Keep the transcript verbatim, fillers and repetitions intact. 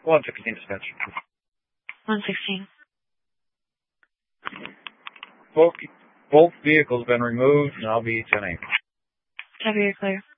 one sixteen dispatch. one sixteen. Both, both vehicles been removed, and I'll be ten eight. Copy, you're clear.